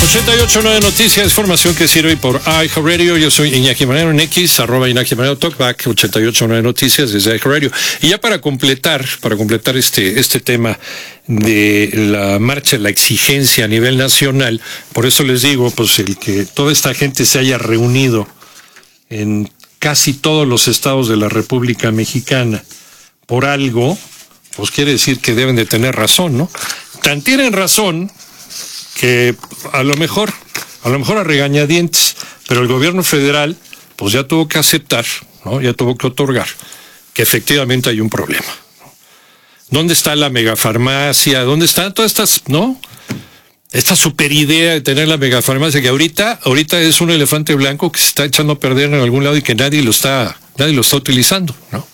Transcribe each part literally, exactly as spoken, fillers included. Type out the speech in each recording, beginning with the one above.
ochenta y ocho punto nueve Noticias, información que sirve por iHeartRadio. Yo soy Iñaki Manero en X, arroba Iñaki Manero, Talkback, ochenta y ocho punto nueve Noticias desde iHeartRadio. Y ya para completar, para completar este, este tema de la marcha, la exigencia a nivel nacional, por eso les digo, pues el que toda esta gente se haya reunido en casi todos los estados de la República Mexicana por algo, pues quiere decir que deben de tener razón, ¿no? Tan tienen razón que a lo mejor, a lo mejor a regañadientes, pero el gobierno federal pues ya tuvo que aceptar, ¿no? Ya tuvo que otorgar que efectivamente hay un problema. ¿Dónde está la megafarmacia? ¿Dónde están todas estas, no? Esta super idea de tener la megafarmacia que ahorita, ahorita es un elefante blanco que se está echando a perder en algún lado y que nadie lo está, nadie lo está utilizando, ¿no?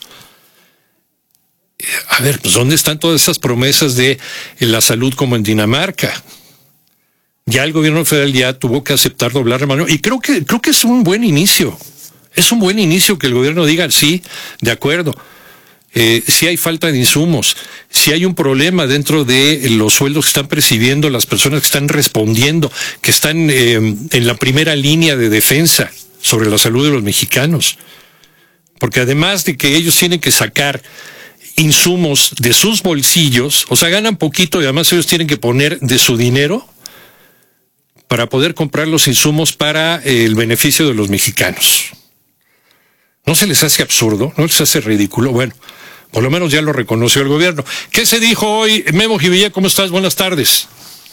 A ver, pues ¿dónde están todas estas promesas de la salud como en Dinamarca? Ya el gobierno federal ya tuvo que aceptar doblar la mano y creo que creo que es un buen inicio. Es un buen inicio que el gobierno diga sí, de acuerdo. Eh, si hay falta de insumos, si hay un problema dentro de los sueldos que están percibiendo las personas que están respondiendo, que están eh, en la primera línea de defensa sobre la salud de los mexicanos. Porque además de que ellos tienen que sacar insumos de sus bolsillos, o sea, ganan poquito y además ellos tienen que poner de su dinero para poder comprar los insumos para el beneficio de los mexicanos. ¿No se les hace absurdo? ¿No les hace ridículo? Bueno, por lo menos ya lo reconoció el gobierno. ¿Qué se dijo hoy? Memo Jivillé, ¿cómo estás? Buenas tardes.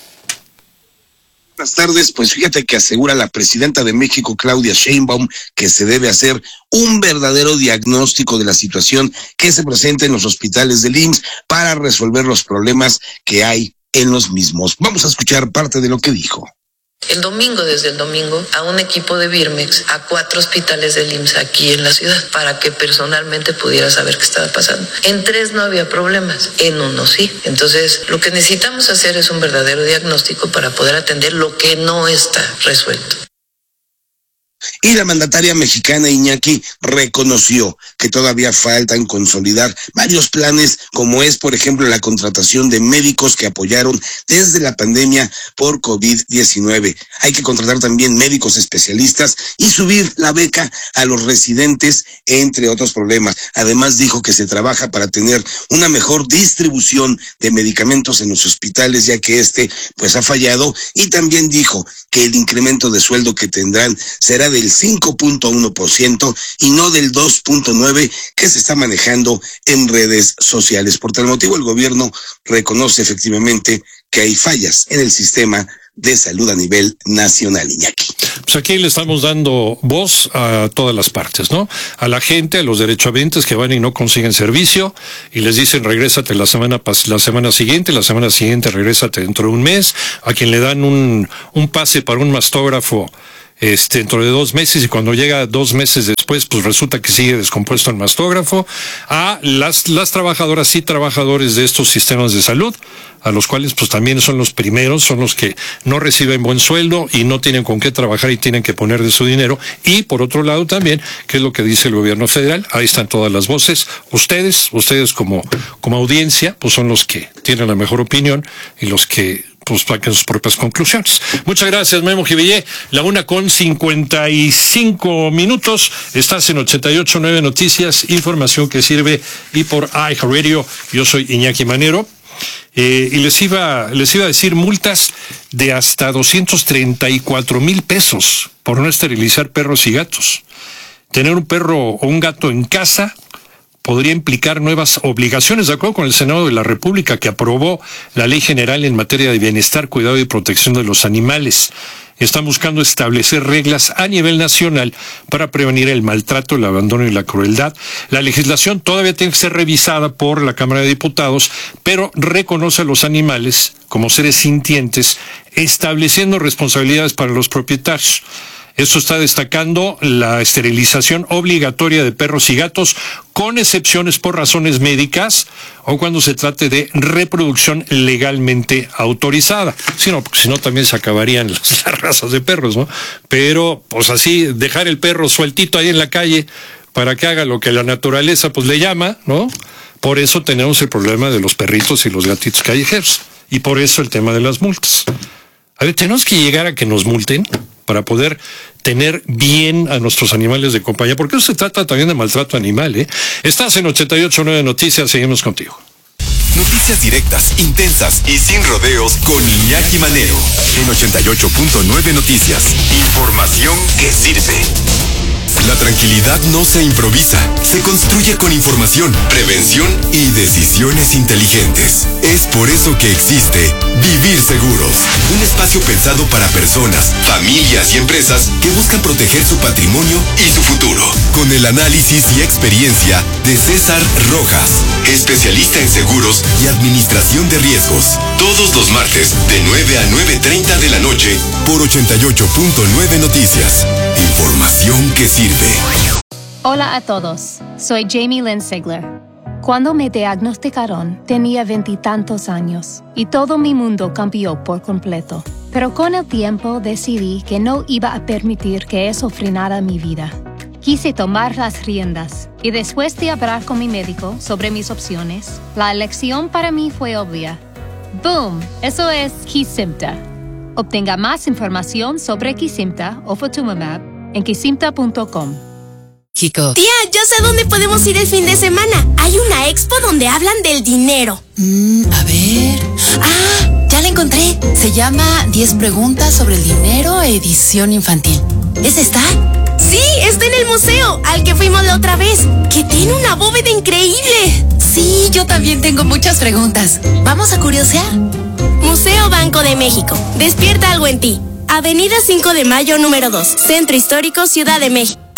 Buenas tardes, pues fíjate que asegura la presidenta de México, Claudia Sheinbaum, que se debe hacer un verdadero diagnóstico de la situación que se presenta en los hospitales del I M S S para resolver los problemas que hay en los mismos. Vamos a escuchar parte de lo que dijo. El domingo, desde el domingo, a un equipo de Birmex, a cuatro hospitales del I M S S aquí en la ciudad, para que personalmente pudiera saber qué estaba pasando. En tres no había problemas, en uno sí. Entonces, lo que necesitamos hacer es un verdadero diagnóstico para poder atender lo que no está resuelto. Y la mandataria mexicana Iñaki reconoció que todavía faltan consolidar varios planes, como es, por ejemplo, la contratación de médicos que apoyaron desde la pandemia por COVID diecinueve. Hay que contratar también médicos especialistas y subir la beca a los residentes, entre otros problemas. Además, dijo que se trabaja para tener una mejor distribución de medicamentos en los hospitales, ya que este pues ha fallado, y también dijo que el incremento de sueldo que tendrán será del cinco punto uno por ciento y no del dos punto nueve por ciento que se está manejando en redes sociales. Por tal motivo, el gobierno reconoce efectivamente que hay fallas en el sistema de salud a nivel nacional, Iñaki. Pues aquí le estamos dando voz a todas las partes, ¿no? A la gente, a los derechohabientes que van y no consiguen servicio y les dicen regrésate la semana la semana siguiente, la semana siguiente regrésate dentro de un mes, a quien le dan un, un pase para un mastógrafo Este, dentro de dos meses y cuando llega dos meses después, pues resulta que sigue descompuesto el mastógrafo, a las, las trabajadoras y trabajadores de estos sistemas de salud, a los cuales pues también son los primeros, son los que no reciben buen sueldo y no tienen con qué trabajar y tienen que poner de su dinero. Y por otro lado también, ¿qué es lo que dice el gobierno federal? Ahí están todas las voces. Ustedes, ustedes como, como audiencia, pues son los que tienen la mejor opinión y los que pues saquen sus propias conclusiones. Muchas gracias, Memo Jivillé. La una con cincuenta y cinco minutos. Estás en ochenta y ocho punto nueve Noticias, información que sirve, y por iHeartRadio. Yo soy Iñaki Manero. Eh, y les iba, les iba a decir multas de hasta doscientos treinta y cuatro mil pesos por no esterilizar perros y gatos. Tener un perro o un gato en casa podría implicar nuevas obligaciones, de acuerdo con el Senado de la República, que aprobó la Ley General en materia de bienestar, cuidado y protección de los animales. Están buscando establecer reglas a nivel nacional para prevenir el maltrato, el abandono y la crueldad. La legislación todavía tiene que ser revisada por la Cámara de Diputados, pero reconoce a los animales como seres sintientes, estableciendo responsabilidades para los propietarios. Esto está destacando la esterilización obligatoria de perros y gatos, con excepciones por razones médicas o cuando se trate de reproducción legalmente autorizada. Si no, porque si no también se acabarían las, las razas de perros, ¿no? Pero, pues así, dejar el perro sueltito ahí en la calle para que haga lo que la naturaleza pues le llama, ¿no? Por eso tenemos el problema de los perritos y los gatitos callejeros. Y por eso el tema de las multas. A ver, tenemos que llegar a que nos multen para poder tener bien a nuestros animales de compañía, porque eso se trata también de maltrato animal, ¿eh? Estás en ochenta y ocho punto nueve Noticias, seguimos contigo. Noticias directas, intensas y sin rodeos con Iñaki Manero. En ochenta y ocho punto nueve Noticias. Información que sirve. La tranquilidad no se improvisa, se construye con información, prevención y decisiones inteligentes. Es por eso que existe Vivir Seguros, un espacio pensado para personas, familias y empresas que buscan proteger su patrimonio y su futuro. Con el análisis y experiencia de César Rojas, especialista en seguros y administración de riesgos. Todos los martes de nueve a nueve treinta de la noche por ochenta y ocho punto nueve Noticias. Información que sirve. Hola a todos, soy Jamie Lynn Sigler. Cuando me diagnosticaron, tenía veintitantos años y todo mi mundo cambió por completo. Pero con el tiempo decidí que no iba a permitir que eso frenara mi vida. Quise tomar las riendas y después de hablar con mi médico sobre mis opciones, la elección para mí fue obvia. ¡Boom! Eso es Kesimpta. Obtenga más información sobre Kesimpta o Ofatumumab en kesimpta punto com. Kiko. Tía, yo sé dónde podemos ir el fin de semana. Hay una expo donde hablan del dinero. Mm, a ver. Ah, ya la encontré. Se llama diez preguntas sobre el dinero, edición infantil. ¿Esa está? Sí, está en el museo, al que fuimos la otra vez, que tiene una bóveda increíble. Sí, yo también tengo muchas preguntas. ¿Vamos a curiosear? Museo Banco de México. Despierta algo en ti. Avenida cinco de Mayo, número dos. Centro Histórico, Ciudad de México.